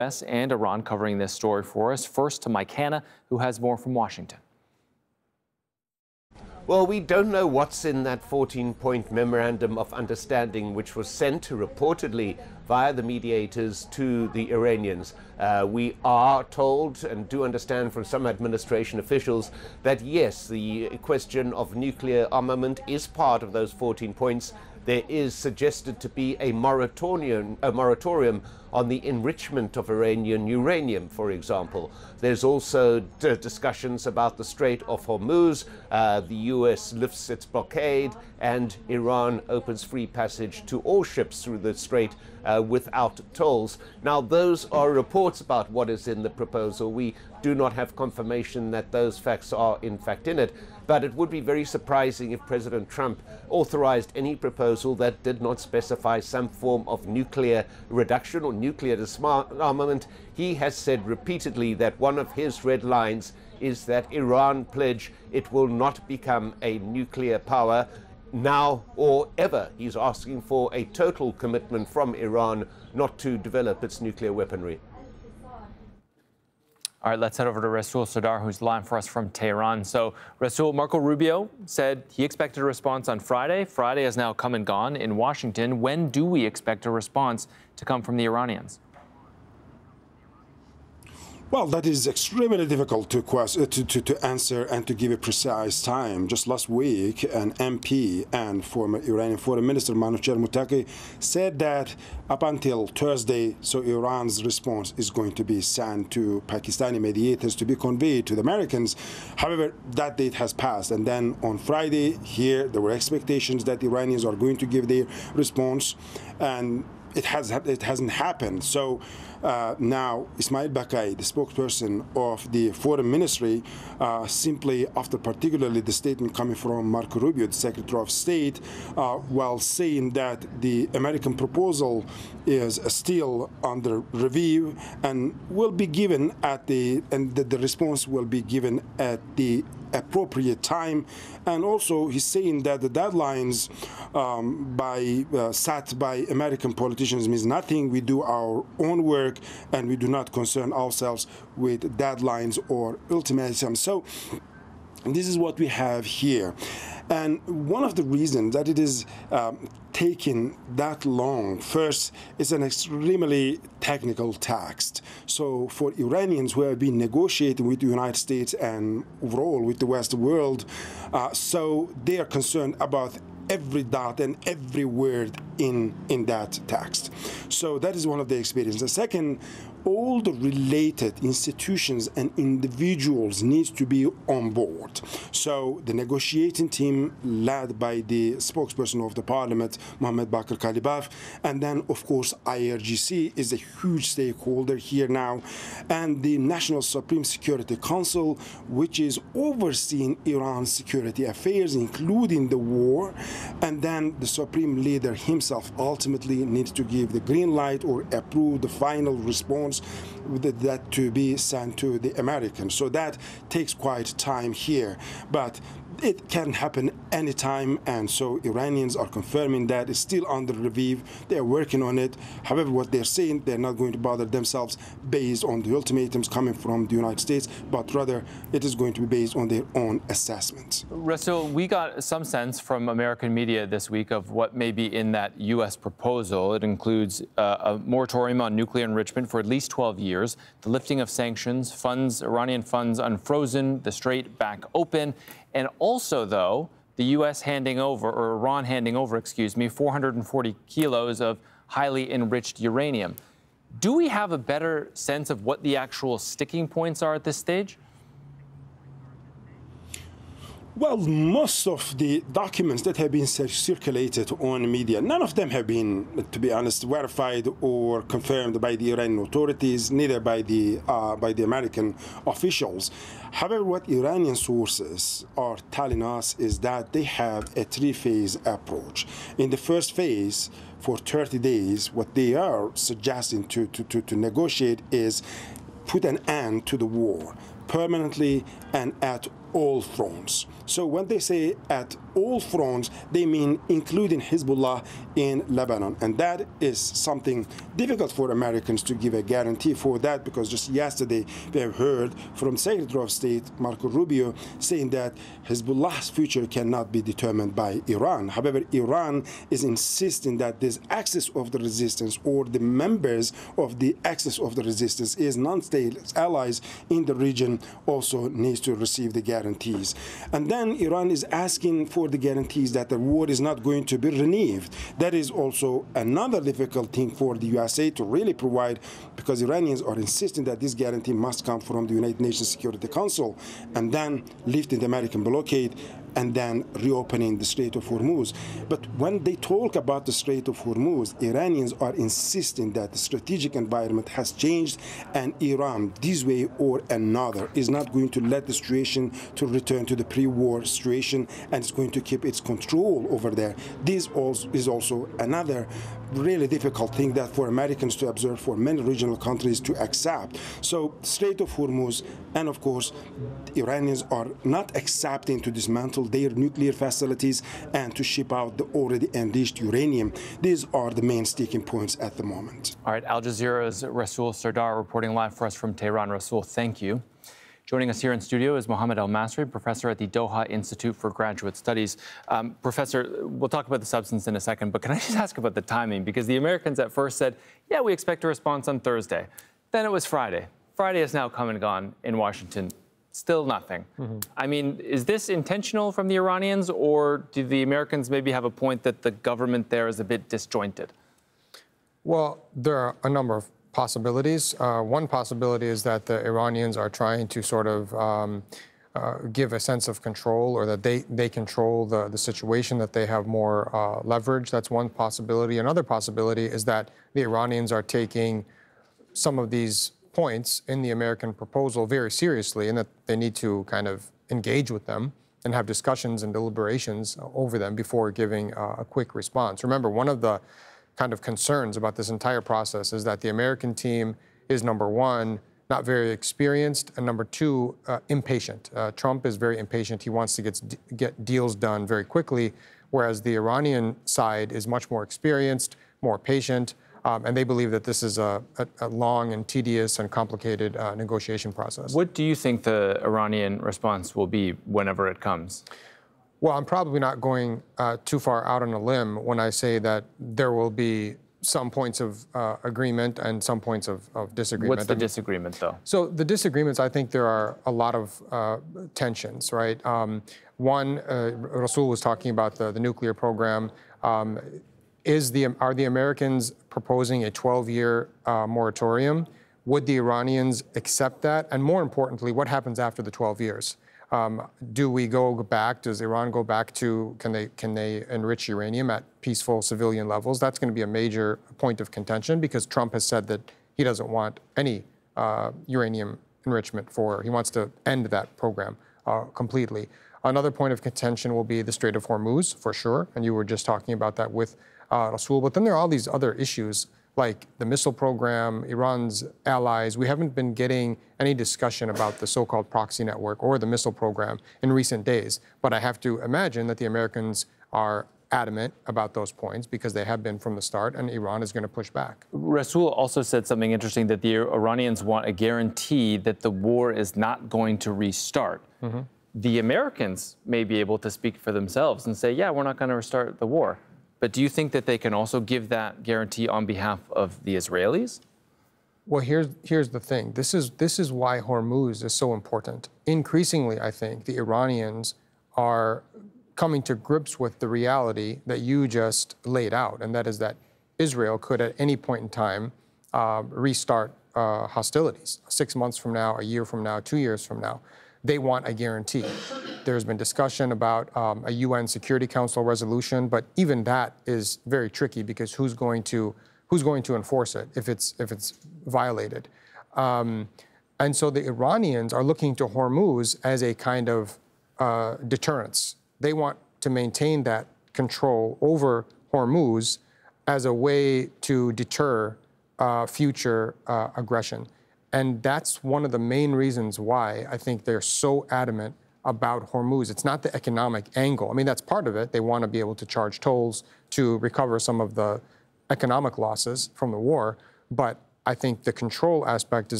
U.S. and Iran covering this story for us. First to Mike Hanna, who has more from Washington. Well, we don't know what's in that 14-point memorandum of understanding, which was sent reportedly via the mediators to the Iranians. We are told and do understand from some administration officials that, yes, the question of nuclear armament is part of those 14 points. There is suggested to be a moratorium on the enrichment of Iranian uranium, for example. There's also discussions about the Strait of Hormuz. The US lifts its blockade and Iran opens free passage to all ships through the strait without tolls. Now, those are reports about what is in the proposal. We do not have confirmation that those facts are in fact in it. But it would be very surprising if President Trump authorized any proposal that did not specify some form of nuclear reduction or nuclear disarmament. He has said repeatedly that one of his red lines is that Iran pledge it will not become a nuclear power now or ever. He's asking for a total commitment from Iran not to develop its nuclear weaponry. All right, let's head over to Rasul Sardar, who's live for us from Tehran. So, Rasul, Marco Rubio said he expected a response on Friday. Friday has now come and gone in Washington. When do we expect a response to come from the Iranians? Well, that is extremely difficult to answer and to give a precise time. Just last week, an MP and former Iranian Foreign Minister Manouchehr Mottaqi said that up until Thursday, so Iran's response is going to be sent to Pakistani mediators to be conveyed to the Americans. However, that date has passed. And then on Friday, here, there were expectations that the Iranians are going to give their response. And it hasn't happened. So now Ismail Baqai, the spokesperson of the Foreign Ministry, simply after particularly the statement coming from Marco Rubio, the Secretary of State, while saying that the American proposal is still under review and will be given at the response will be given at the appropriate time. And also he's saying that the deadlines set by American politicians means nothing. We do our own work and we do not concern ourselves with deadlines or ultimatums. So this is what we have here. And one of the reasons that it is taking that long, first, it's an extremely technical text. So for Iranians who have been negotiating with the United States and overall with the Western world, so they are concerned about every dot and every word in that text. So that is one of the experiences. The second, all the related institutions and individuals need to be on board. So the negotiating team led by the spokesperson of the parliament, Mohammad Bakr Kalibaf, and then of course IRGC is a huge stakeholder here now, and the National Supreme Security Council, which is overseeing Iran's security affairs, including the war, and then the supreme leader himself ultimately needs to give the green light or approve the final response that to be sent to the Americans. So that takes quite time here, but it can happen anytime, and so Iranians are confirming that it's still under review. They're working on it. However, what they're saying, they're not going to bother themselves based on the ultimatums coming from the United States, but rather it is going to be based on their own assessments. Rasul, we got some sense from American media this week of what may be in that U.S. proposal. It includes a moratorium on nuclear enrichment for at least 12 years, the lifting of sanctions, Iranian funds unfrozen, the strait back open, and also, though, the U.S. handing over, or Iran handing over, 440 kilos of highly enriched uranium. Do we have a better sense of what the actual sticking points are at this stage? Well, most of the documents that have been circulated on media, none of them have been, to be honest, verified or confirmed by the Iranian authorities, neither by the American officials. However, what Iranian sources are telling us is that they have a three-phase approach. In the first phase, for 30 days, what they are suggesting to negotiate is put an end to the war permanently and at all fronts. So when they say at all fronts, they mean including Hezbollah in Lebanon. And that is something difficult for Americans to give a guarantee for that, because just yesterday we have heard from Secretary of State Marco Rubio saying that Hezbollah's future cannot be determined by Iran. However, Iran is insisting that this axis of the resistance, or the members of the axis of the resistance, is non-state allies in the region, also needs to receive the guarantees. And then Iran is asking for the guarantees that the war is not going to be renewed. That is also another difficult thing for the USA to really provide, because Iranians are insisting that this guarantee must come from the United Nations Security Council, and then lifting the American blockade, and then reopening the Strait of Hormuz. But when they talk about the Strait of Hormuz, Iranians are insisting that the strategic environment has changed, and Iran, this way or another, is not going to let the situation to return to the pre-war situation, and it's going to keep its control over there. This is also another really difficult thing that for Americans to observe, for many regional countries to accept. So Strait of Hormuz, and of course, Iranians are not accepting to dismantle their nuclear facilities and to ship out the already enriched uranium. These are the main sticking points at the moment. All right, Al Jazeera's Rasul Sardar reporting live for us from Tehran. Rasul, thank you. Joining us here in studio is Mohammed El-Masri, professor at the Doha Institute for Graduate Studies. Professor, we'll talk about the substance in a second, but can I just ask about the timing? Because the Americans at first said, yeah, we expect a response on Thursday. Then it was Friday. Friday has now come and gone in Washington. Still nothing. I mean, is this intentional from the Iranians, or do the Americans maybe have a point that the government there is a bit disjointed? Well, there are a number of possibilities. One possibility is that the Iranians are trying to sort of give a sense of control, or that they control the situation, that they have more leverage. That's one possibility. Another possibility is that the Iranians are taking some of these points in the American proposal very seriously, and that they need to kind of engage with them and have discussions and deliberations over them before giving a quick response. Remember, one of the kind of concerns about this entire process is that the American team is, number one, not very experienced, and number two, impatient. Trump is very impatient. He wants to get deals done very quickly, whereas the Iranian side is much more experienced, more patient, and they believe that this is a long and tedious and complicated negotiation process. What do you think the Iranian response will be whenever it comes? Well, I'm probably not going too far out on a limb when I say that there will be some points of agreement and some points of disagreement. What's the disagreement, though? So the disagreements, I think there are a lot of tensions, right? One, Rasul was talking about the nuclear program. Are the Americans proposing a 12-year moratorium? Would the Iranians accept that? And more importantly, what happens after the 12 years? Do we go back? Does Iran go back to, can they enrich uranium at peaceful civilian levels? That's going to be a major point of contention, because Trump has said that he doesn't want any uranium enrichment he wants to end that program completely. Another point of contention will be the Strait of Hormuz, for sure, and you were just talking about that with Rasul. But then there are all these other issues, like the missile program, Iran's allies. We haven't been getting any discussion about the so-called proxy network or the missile program in recent days. But I have to imagine that the Americans are adamant about those points, because they have been from the start, and Iran is going to push back. Rasul also said something interesting, that the Iranians want a guarantee that the war is not going to restart. The Americans may be able to speak for themselves and say, yeah, we're not going to restart the war. But do you think that they can also give that guarantee on behalf of the Israelis? Well, here's the thing. This is why Hormuz is so important. Increasingly, I think, the Iranians are coming to grips with the reality that you just laid out, and that is that Israel could at any point in time restart hostilities. 6 months from now, a year from now, 2 years from now. They want a guarantee. There's been discussion about a UN Security Council resolution, but even that is very tricky, because who's going to enforce it if it's violated? And so the Iranians are looking to Hormuz as a kind of deterrence. They want to maintain that control over Hormuz as a way to deter future aggression. And that's one of the main reasons why I think they're so adamant about Hormuz. It's not the economic angle. I mean, that's part of it. They want to be able to charge tolls to recover some of the economic losses from the war. But I think the control aspect is